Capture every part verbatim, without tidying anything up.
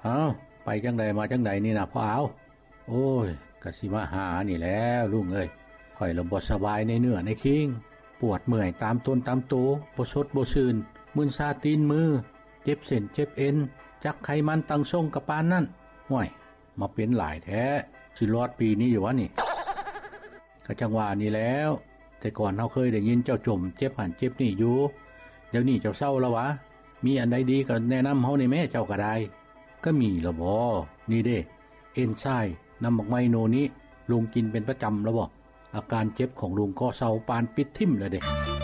อ้าวไปจังใดมาจังใดนี่นะพ่อเอาโอ้ยกะสิมาหานี่แล้วลุงเอ้ยข่อยละบ่สบายในเนื้อในคิงปวดเมื่อยตามต้นตามโตบ่สดบ่ซื่นมึนซาตีนมือเจ็บเส้นเจ็บเอ็นจักไขมันตั้งทรงกะปานนั้นห่วยมาเป็นหลายแท้สิรอดปีนี้อยู่วะนี่ก็จังว่านี่แล้วแต่ก่อนเฮาเคยได้ยินเจ้าจมเจ็บหันเจ็บนี่อยู่เดี๋ยวนี้เจ้าเศร้าแล้ววะมีอันใดดีก็แนะนำเฮานี่แม่เจ้าก็ได้ก็มีละบ่นี่เด้เอนไซม์น้ำหมกไมโนนี้ลุงกินเป็นประจำแล้วบ่อาการเจ็บของลุงก็เศร้าปานปิดทิ่มเลยเด้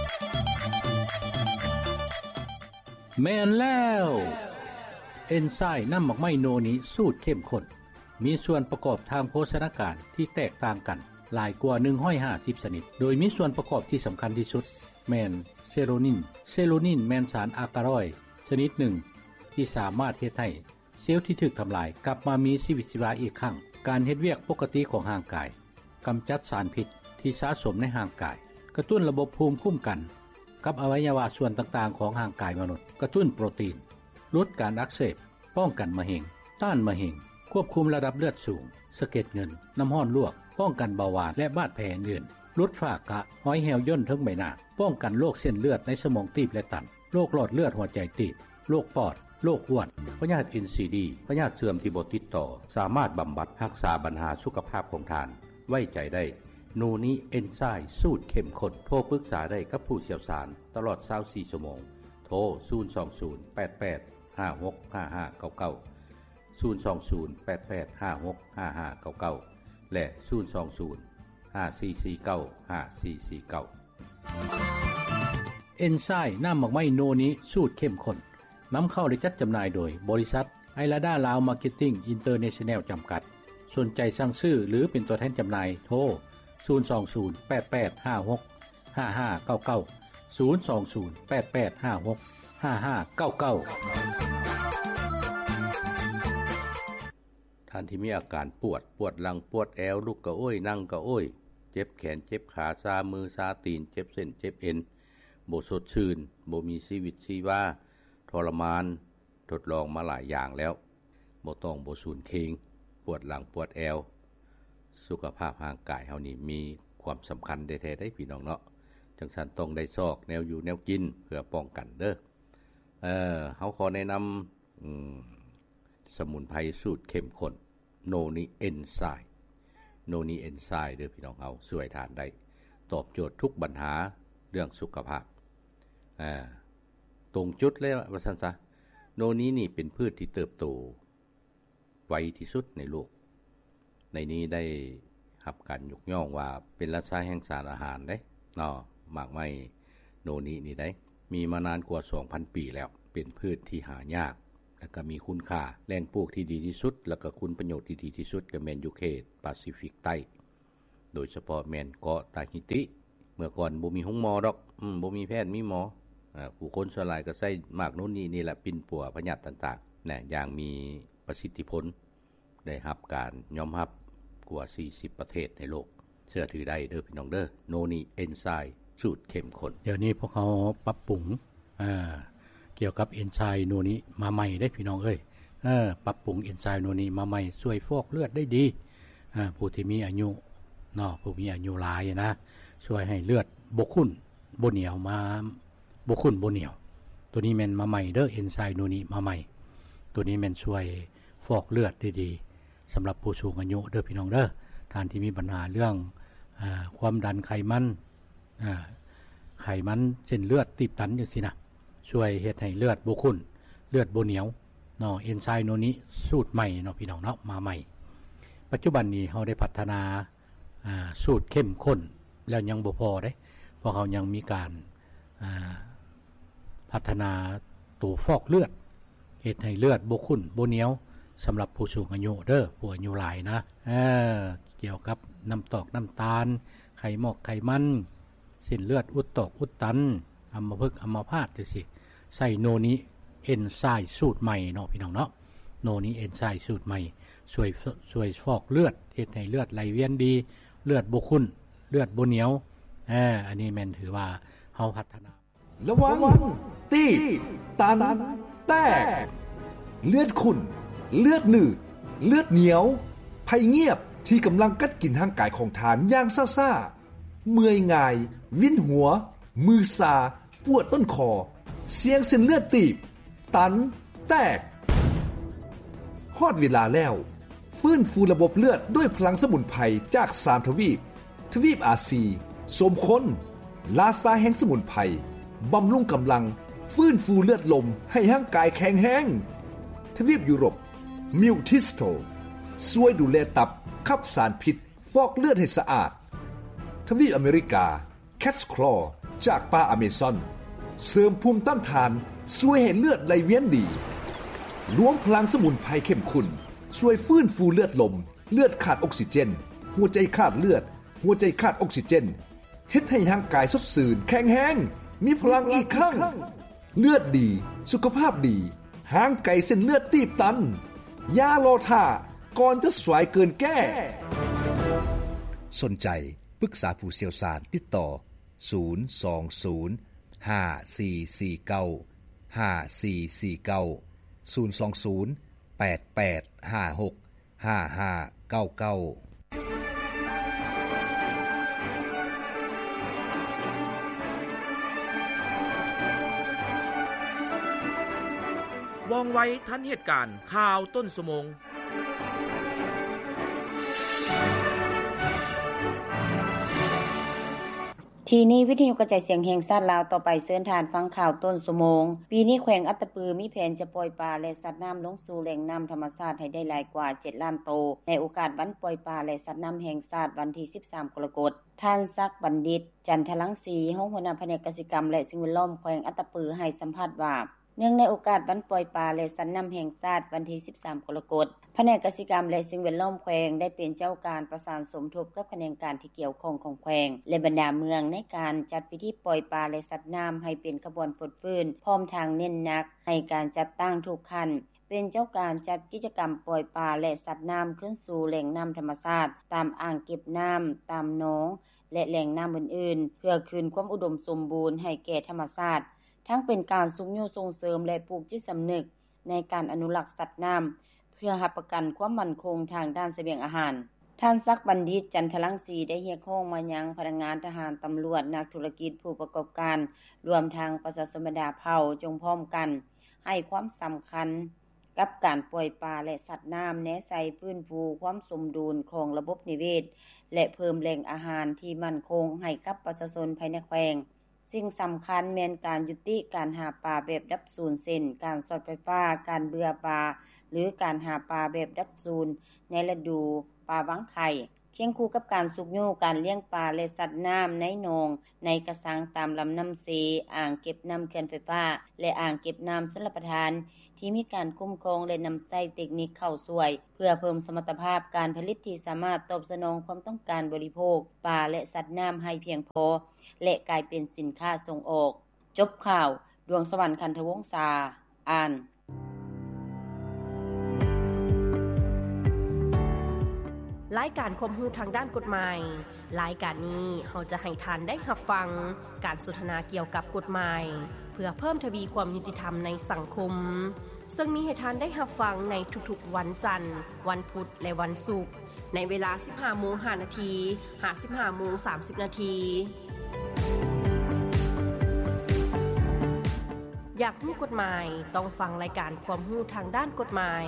แม่นแล้วเอนไซม์น้ำหมกไมโนนี้สูตรเข้มข้นมีส่วนประกอบทางโภชนาการที่แตกต่างกันหลายกว่าหนึ่งร้อยห้าสิบชนิดโดยมีส่วนประกอบที่สำคัญที่สุดแม่นเซโรนินเซโรนินแม่นสารอากาลอยด์ชนิดหนึ่งที่สามารถเฮ็ดให้เซลล์ที่ถูกทำลายกลับมามีชีวิตชีวาอีกครั้งการเฮ็ดเวียกปกติของร่างกายกำจัดสารพิษที่สะสมในร่างกายกระตุ้นระบบภูมิคุ้มกันกับอวัยวะส่วนต่างๆของร่างกายมนุษย์กระตุ้นโปรตีนลดการอักเสบป้องกันมะเร็งต้านมะเร็งควบคุมระดับเลือดสูงสะเก็ดเงินน้ำร้อนลวกป้องกันเบาหวานและบาดแผลอื่นลดฝ้ากระห้อยแหวย่นทั้งใบหน้าป้องกันโรคเส้นเลือดในสมองตีบและตันโรคหลอดเลือดหัวใจตีบโรคปอดโรคอ้วนพยาธิ เอ็น ซี ดี พยาธิเสื่อมที่บ่ติดต่อสามารถบำบัดรักษาปัญหาสุขภาพของท่านไว้ใจได้โนนี้เอนไซม์สูตรเข้มข้นโทรปรึกษาได้กับผู้เชี่ยวชาญตลอดยี่สิบสี่ชั่วโมงโทรศูนย์ สอง ศูนย์ แปด แปด ห้า หก ห้า ห้า เก้า เก้า ศูนย์ สอง ศูนย์ แปด แปด ห้า หก ห้า ห้า เก้า เก้าและศูนย์ สอง ศูนย์ ห้า สี่ สี่ เก้า ห้า สี่ สี่ เก้าเอนไซม์น้ำหมกไม้โนนี้สูตรเข้มข้นนำเข้าและจัดจำหน่ายโดยบริษัทไอลาดาลาวมาร์เก็ตติ้งอินเตอร์เนชั่นแนลจำกัดสนใจสั่งซื้อหรือเป็นตัวแทนจำหน่ายโทรศูนย์ สอง ศูนย์ แปด แปด ห้า หก ห้า ห้า เก้า เก้า ศูนย์ สอง ศูนย์ แปด แปด ห้า หก ห้า ห้า เก้า เก้าท่านที่มีอาการปวดปวดหลังปวดแอวลุกก็โอ้ยนั่งก็โอ้ยเจ็บแขนเจ็บขาซามือซาตีนเจ็บเส้นเจ็บเอ็นบ่สดชื่นบ่มีชีวิตชีวาทรมานทดลองมาหลายอย่างแล้วบ่ต้องบ่สูญเคงปวดหลังปวดแอวสุขภาพร่างกายเฮานี่มีความสำคัญแท้ๆได้พี่น้องเนาะจังซั่นต้องได้ซอกแนวอยู่แนวกินเพื่อป้องกันเด้อเอ่อเฮาขอแนะนำอืมสมุนไพรสูตรเข้มข้นโนนิเอนไซม์โนนิเอนไซม์เด้อพี่น้องเฮาช่วยทานได้ตอบโจทย์ทุกปัญหาเรื่องสุขภาพอ่าตรงจุดเลยว่าซั่นซะโนนี้นี่เป็นพืชที่เติบโตไวที่สุดในโลกในนี้ได้รับการยกย่องว่าเป็นราชาแห่งสารอาหารเด้เนาะหมากไม้โนนี้นี่ได้มีมานานกว่า สองพัน ปีแล้วเป็นพืชที่หายากแล้วก็มีคุณค่าแหล่งปลูกที่ดีที่สุดแล้วก็คุณประโยชน์ที่ดีที่สุดก็แม่นอยู่เขตแปซิฟิกใต้โดยเฉพาะแม่นเกาะตาฮิติเมื่อก่อนบ่มีโรงหมอดอกอืมบ่มีแพทย์มีหมออ่าผู้คนส่วนหลายก็ใช้หมากโนนี้นี่แหละปิ่นปัวพยาธิต่างๆนะอย่างมีประสิทธิผลได้รับการยอมรับกว่าสี่สิบประเทศในโลกเชื่อถือได้เด้อพี่น้องเด้อโนนี้เอนไซม์สูตรเข้มข้นเดี๋ยวนี้พวกเขาปรับปรุงอ่าเกี่ยวกับเอนไซม์โนนี้มาใหม่ได้พี่น้องเอ้ยเออปรับปรุงเอนไซม์โนนี้มาใหม่ช่วยฟอกเลือดได้ดีอ่าผู้ที่มีอายุเนาะผู้มีอายุหลายนะช่วยให้เลือดบ่ข้นบ่เหนียวมาบ่ข้นบ่เหนียวตัวนี้แม่นมาใหม่เด้อเอนไซม์โนนี้มาใหม่ตัวนี้แม่นช่วยฟอกเลือดได้ดีสำหรับผู้สูงอายุเด้อพี่น้องเด้อท่านที่มีปัญหาเรื่องอ่าความดันไขมันอ่าไขมันเส้นเลือดตีบตันจังซี่นะช่วยเฮ็ดให้เลือดบ่ข้นเลือดบ่เหนียวเนาะเอนไซม์โนนี้สูตรใหม่เนาะพี่น้องเนาะมาใหม่ปัจจุบันนี้เฮาได้พัฒนาอ่าสูตรเข้มข้นแล้วยังบ่พอเด้เพราะเขายังมีการอ่าพัฒนาตัวฟอกเลือดเฮ็ดให้เลือดบ่ข้นบ่เหนียวสำหรับผู้สูงอายุเด้อผู้อายุหลายนะเออเกี่ยวกับน้ำตอกน้ำตาลไขหมอกไขมันเส้นเลือดอุดตอกอุดตันอัมพฤกษ์อัมพาตจังซี่ใส่โนนี้เอนไซม์สูตรใหม่เนาะพี่น้องเนาะโนนี้เอนไซม์สูตรใหม่ช่วยช่วยฟอกเลือดเฮ็ดให้เลือดไหลเวียนดีเลือดบ่ข้นเลือดบ่เหนียวเอออันนี้แม่นถือว่าเฮาพัฒนาระวังตีบตันแตกเลือดขุ่นเลือดหนืดเลือดเหนียวภัยเงียบที่กำลังกัดกินร่างกายของทานอย่างซ่าๆเมื่อยง่ายวินหัวมือซาปวดต้นคอเสียงเส้นเลือดตีบตันแตกฮอดเวลาแล้วฟื้นฟูระบบเลือดด้วยพลังสมุนไพรจากสามทวีปทวีปอาซีสมคนลาซาแห่งสมุนไพรบำรุงกำลังฟื้นฟูเลือดลมให้ร่างกายแข็งแรงทวีปยุโรปมิวทิสโตช่วยดูแลตับขับสารพิษฟอกเลือดให้สะอาดทวีปอเมริกาแคทคลอจากป่าอเมซอนเสริมภูมิต้านทานช่วยให้เลือดไหลเวียนดีรวมพลังสมุนไพรเข้มข้นช่วยฟื้นฟูเลือดลมเลือดขาดออกซิเจนหัวใจขาดเลือดหัวใจขาดออกซิเจนเฮ็ดให้ร่างกายสดชื่นแข็งแรงมีพลังอีกครั้งเลือดดีสุขภาพดีห่างไกลเส้นเลือดตีบตันยารอท่าก่อนจะสวยเกินแก้สนใจปรึกษาผู้เชี่ยวชาญติดต่อศูนย์ สอง ศูนย์ ห้า สี่ สี่ เก้า ห้า สี่ สี่ เก้า ศูนย์ สอง ศูนย์ แปด แปด ห้า หก ห้า ห้า เก้า เก้าว่องไวทันเหตุการณ์ข่าวต้นชั่วโมงทีนี้วิทยุกระจายเสียงแห่งชาติลาวต่อไปเชิญทานฟังข่าวต้นชั่วโมงปีนี้แขวงอัตตปือมีแผนจะปล่อยปลาและสัตว์น้ำลงสู่แหล่งน้ำธรรมชาติให้ได้หลายกว่าเจ็ดล้านโตในโอกาสวันปล่อยปลาและสัตว์น้ำแห่งชาติวันที่สิบสามกรกฎาคมท่านศักดิ์บัณฑิตจันทลังสีรองหัวหน้าแผนกกสิกรรมและสิ่งแวดล้อมแขวงอัตตปือให้สัมภาษณ์ว่าเนื่องในโอกาสวันปล่อยปลาและสัตว์น้ำแห่งชาติวันที่สิบสามกรกฎาคมแผนกกสิกรรมและสิ่งแวดล้อมแขวงได้เป็นเจ้าการประสานสมทบกับแขนงการที่เกี่ยวข้องของแขวงและบรรดาเมืองในการจัดพิธีปล่อยปลาและสัตว์น้ำให้เป็นขบวนฟดฟื้นพร้อมทางเน้นหนักให้การจัดตั้งทุกขั้นเป็นเจ้าการจัดกิจกรรมปล่อยปลาและสัตว์น้ำขึ้นสู่แหล่งน้ำธรรมชาติตามอ่างเก็บน้ำตามหนองและแหล่งน้ำอื่นๆเพื่อคืนความอุดมสมบูรณ์ให้แก่ธรรมชาติทั้งเป็นการสุขยุส่งเสริมและปลูกจิตสำนึกในการอนุรักษ์สัตว์น้ำเพื่อรับประกันความมั่นคงทางด้านเสบียงอาหารท่านศักดิ์บัณฑิตจันทลังสีได้เรียกร้องมายังพนักงานทหารตำรวจนักธุรกิจผู้ประกอบการรวมทางประชาชนบรรดาเผ่าจงพร้อมกันให้ความสำคัญกับการปล่อยปลาและสัตว์น้ำแนะใส่ฟื้นฟูความสมดุลของระบบนิเวศและเพิ่มแหล่งอาหารที่มั่นคงให้กับประชาชนภายในแขวงสิ่งสำคัญแม่นการยุติการหาปลาแบบดับสูญเส้นการสอดไฟฟ้าการเบื่อปลาหรือการหาปลาแบบดับสูญในฤดูปลาวังไข่เคียงคู่กับการสุกยูการเลี้ยงปลาและสัตว์น้ำในหนองในกระสังตามลำน้ำเสอ่างเก็บน้ำเขื่อนไฟฟ้าและอ่างเก็บน้ำชลประทานที่มีการคุ้มครองและนำใช้เทคนิคเข้าช่วยเพื่อเพิ่มสมรรถภาพการผลิตที่สามารถตอบสนองความต้องการบริโภคปลาและสัตว์น้ำให้เพียงพอและกลายเป็นสินค้าส่งออกจบข่าวดวงสวรรค์คันธวงศ์ศาอ่านรายการความรู้ทางด้านกฎหมายรายการนี้เราจะให้ท่านได้รับฟังการสนทนาเกี่ยวกับกฎหมายเพื่อเพิ่มทวีความยุติธรรมในสังคมซึ่งมีให้ท่านได้รับฟังในทุกๆวันจันทร์วันพุธและวันศุกร์ในเวลา สิบห้าโมงห้านาที ถึง สิบห้าโมงสามสิบนาทีอยากรู้กฎหมายต้องฟังรายการความรู้ทางด้านกฎหมาย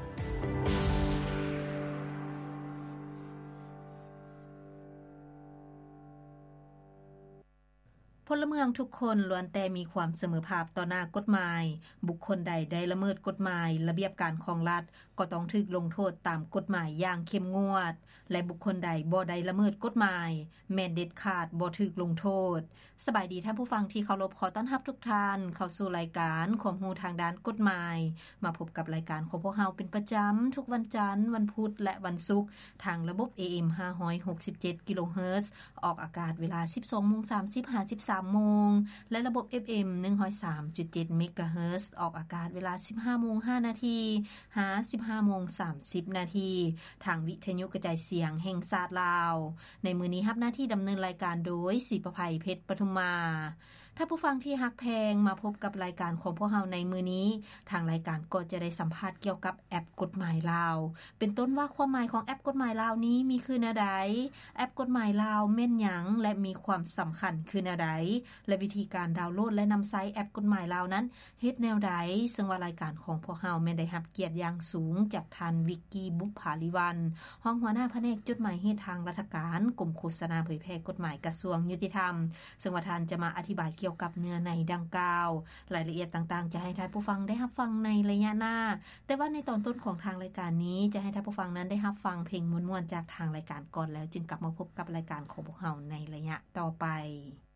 พลเมืองทุกคนล้วนแต่มีความเสมอภาคต่อหน้ากฎหมายบุคคลใดได้ละเมิดกฎหมายระเบียบการของรัฐก็ต้องถูกลงโทษตามกฎหมายอย่างเข้มงวดและบุคคลใดบ่ได้ละเมิดกฎหมายแม่นเด็ดขาดบ่ถูกลงโทษสบายดีท่านผู้ฟังที่เคารพขอต้อนรับทุกท่านเข้าสู่รายการความรู้ทางด้านกฎหมายมาพบกับรายการของพวกเราเป็นประจำทุกวันจันทร์วันพุธและวันศุกร์ทางระบบ เอ เอ็ม ห้าร้อยหกสิบเจ็ด กิโลเฮิรตซ์ออกอากาศเวลา สิบสองโมงสามสิบ ห้าสิบสามโมงและระบบ เอฟ เอ็ม หนึ่งร้อยสามจุดเจ็ด เมกะเฮิรตซ์ออกอากาศเวลา สิบห้าโมงห้านาทีหา สิบห้าโมงสามสิบนาทีทางวิทยุกระจายเสียงแห่งชาติลาวในมื้อนี้รับหน้าที่ดำเนินรายการโดยศรีประไพเพชรปทุมมาถ้าผู้ฟังที่ฮักแพงมาพบกับรายการของพวกเราในมื้อนี้ทางรายการก็จะได้สัมภาษณ์เกี่ยวกับแอปกฎหมายลาวเป็นต้นว่าความหมายของแอปกฎหมายลาวนี้มีคือแนวใดแอปกฎหมายลาวแม่นหยังและมีความสำคัญคือแนวใดและวิธีการดาวน์โหลดและนําใช้แอปกฎหมายลาวนั้นเฮ็ดแนวใดซึ่งว่ารายการของพวกเราแม่นได้รับเกียรติอย่างสูงจากท่านวิกกี้บุภาลิวันรองหัวหน้าแผนกจดหมายเหตุทางราชการกรมโฆษณาเผยแพร่กฎหมายกระทรวงยุติธรรมซึ่งว่าท่านจะมาอธิบายเกี่ยวกับเนื้อในดังกล่าวรายละเอียดต่างๆจะให้ท่านผู้ฟังได้รับฟังในระยะหน้าแต่ว่าในตอนต้นของทางรายการนี้จะให้ท่านผู้ฟังนั้นได้รับฟังเพลงม่วนๆจากทางรายการก่อนแล้วจึงกลับมาพบกับรายการของพวกเราในระยะต่อไป